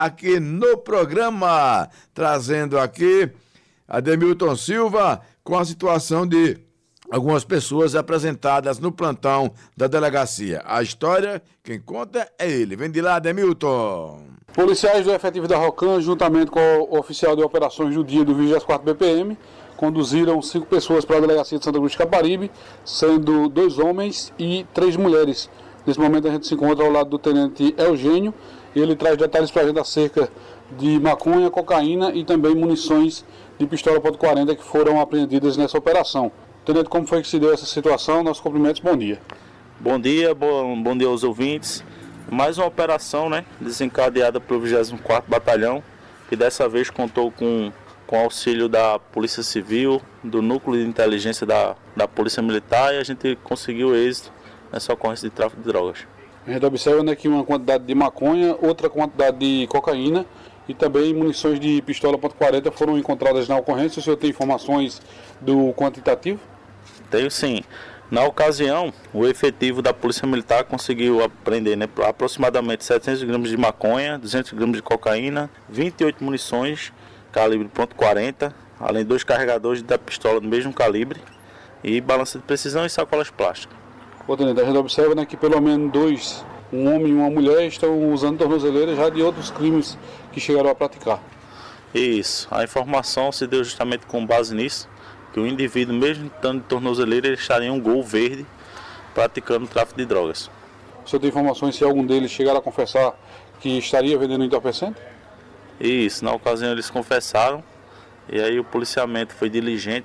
aqui no programa, trazendo aqui Ademilton Silva com a situação de algumas pessoas apresentadas no plantão da delegacia. A história, quem conta é ele. Vem de lá, Ademilton. Policiais do efetivo da ROCAN, juntamente com o oficial de operações do dia do 24º BPM, conduziram 5 pessoas para a delegacia de Santa Cruz de Caparibe, sendo 2 homens e 3 mulheres. Nesse momento a gente se encontra ao lado do tenente Eugênio e ele traz detalhes para a gente acerca de maconha, cocaína e também munições de pistola .40 que foram apreendidas nessa operação. Tenente, como foi que se deu essa situação? Nossos cumprimentos, bom dia. Bom dia, bom dia aos ouvintes. Mais uma operação, desencadeada pelo 24º Batalhão, que dessa vez contou com auxílio da Polícia Civil, do Núcleo de Inteligência da Polícia Militar, e a gente conseguiu êxito nessa ocorrência de tráfico de drogas. A gente observa que uma quantidade de maconha, outra quantidade de cocaína e também munições de pistola .40 foram encontradas na ocorrência. O senhor tem informações do quantitativo? Tenho sim. Na ocasião, o efetivo da Polícia Militar conseguiu apreender aproximadamente 700 gramas de maconha, 200 gramas de cocaína, 28 munições calibre .40, além de 2 carregadores da pistola do mesmo calibre e balança de precisão e sacolas plásticas. Tenente, a gente observa que pelo menos 2, um homem e uma mulher, estão usando tornozeleiras já de outros crimes que chegaram a praticar. Isso, a informação se deu justamente com base nisso, que o indivíduo, mesmo estando de tornozeleira, ele estaria em um Gol verde praticando tráfico de drogas. O senhor tem informações se algum deles chegaram a confessar que estaria vendendo entorpecente? Isso, na ocasião eles confessaram, e aí o policiamento foi diligente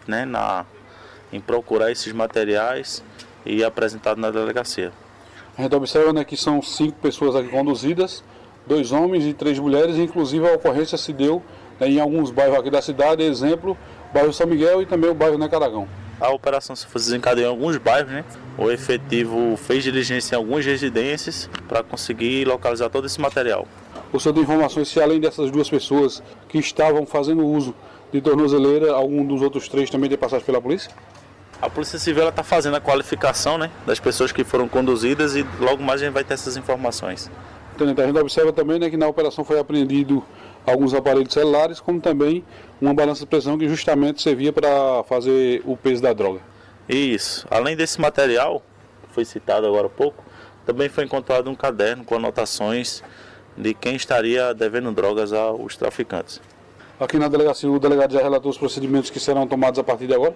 em procurar esses materiais e apresentado na delegacia. A gente observa que são 5 pessoas aqui conduzidas, 2 homens e 3 mulheres, inclusive a ocorrência se deu em alguns bairros aqui da cidade, exemplo, bairro São Miguel e também o bairro Necaragão. A operação se desencadeou em alguns bairros, O efetivo fez diligência em algumas residências para conseguir localizar todo esse material. O senhor tem informações se além dessas 2 pessoas que estavam fazendo uso de tornozeleira, algum dos outros 3 também tem passagem pela polícia? A Polícia Civil está fazendo a qualificação das pessoas que foram conduzidas e logo mais a gente vai ter essas informações. Tenente, a gente observa também que na operação foi apreendido alguns aparelhos celulares, como também uma balança de pressão que justamente servia para fazer o peso da droga. Isso. Além desse material, que foi citado agora há pouco, também foi encontrado um caderno com anotações de quem estaria devendo drogas aos traficantes. Aqui na delegacia, o delegado já relatou os procedimentos que serão tomados a partir de agora?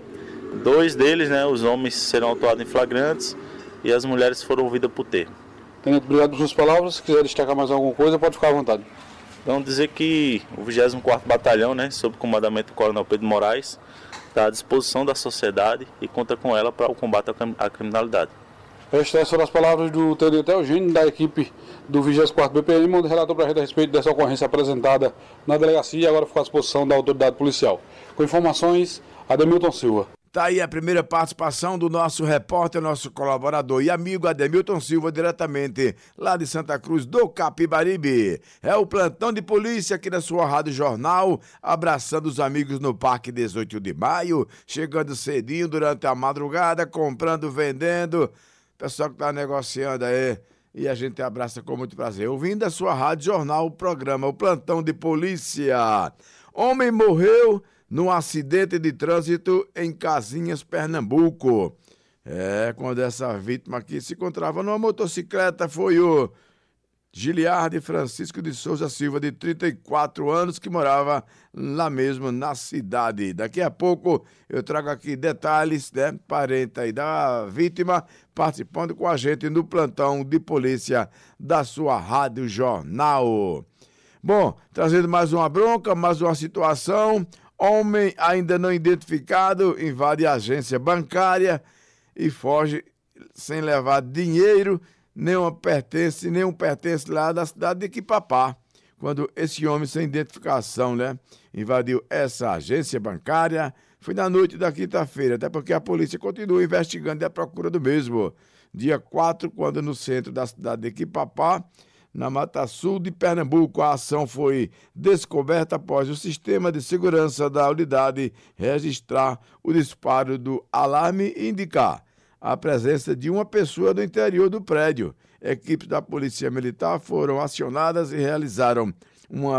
2 deles, os homens serão autuados em flagrantes e as mulheres foram ouvidas por termo. Tenente, obrigado por suas palavras. Se quiser destacar mais alguma coisa, pode ficar à vontade. Vamos dizer que o 24º Batalhão, sob o comandamento do Coronel Pedro Moraes, está à disposição da sociedade e conta com ela para o combate à criminalidade. Estas foram as palavras do tenente Eugênio, da equipe do 24º BPM, onde relatou para a gente a respeito dessa ocorrência apresentada na delegacia e agora ficou à disposição da autoridade policial. Com informações, Ademilton Silva. Tá aí a primeira participação do nosso repórter, nosso colaborador e amigo Ademilton Silva, diretamente lá de Santa Cruz do Capibaribe. É o plantão de polícia aqui na sua Rádio Jornal, abraçando os amigos no Parque 18 de Maio, chegando cedinho durante a madrugada, comprando, vendendo. Pessoal que tá negociando aí, e a gente abraça com muito prazer. Ouvindo a sua Rádio Jornal, o programa, o plantão de polícia. Homem morreu num acidente de trânsito em Casinhas, Pernambuco. Quando essa vítima aqui se encontrava numa motocicleta, foi o Giliardi Francisco de Souza Silva, de 34 anos, que morava lá mesmo na cidade. Daqui a pouco eu trago aqui detalhes, parente aí da vítima, participando com a gente no plantão de polícia da sua Rádio Jornal. Bom, trazendo mais uma bronca, mais uma situação. Homem ainda não identificado invade a agência bancária e foge sem levar dinheiro, nenhum pertence lá da cidade de Quipapá. Quando esse homem sem identificação, invadiu essa agência bancária, foi na noite da quinta-feira, até porque a polícia continua investigando e à procura do mesmo. Dia 4, quando no centro da cidade de Quipapá, na Mata Sul de Pernambuco, a ação foi descoberta após o sistema de segurança da unidade registrar o disparo do alarme e indicar a presença de uma pessoa no interior do prédio. Equipes da Polícia Militar foram acionadas e realizaram uma